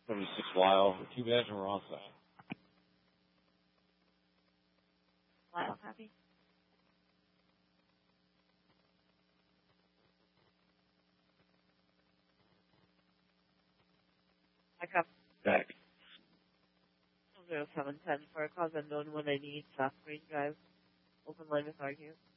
76 Lyle. Two guys and we're all set. Lyle, copy. I copy. Back. 0710 for a cause unknown 198 South Green Drive. Open line with RQ.